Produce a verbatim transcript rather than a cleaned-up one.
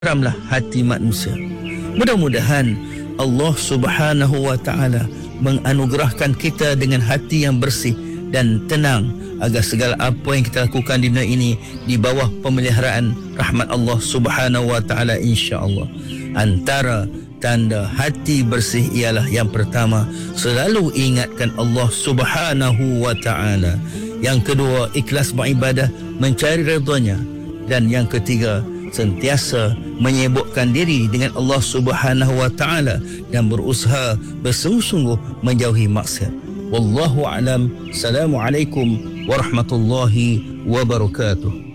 Ramlah hati manusia. Mudah-mudahan Allah Subhanahu wa taala menganugerahkan kita dengan hati yang bersih dan tenang agar segala apa yang kita lakukan di dunia ini di bawah pemeliharaan rahmat Allah Subhanahu wa taala, insya-Allah. Antara tanda hati bersih ialah yang pertama, selalu ingatkan Allah Subhanahu wa taala. Yang kedua, ikhlas beribadah mencari redha-Nya. Dan yang ketiga, sentiasa menyibukkan diri dengan Allah Subhanahu wa taala dan berusaha bersungguh-sungguh menjauhi maksiat. Wallahu a'lam. Assalamualaikum warahmatullahi wabarakatuh.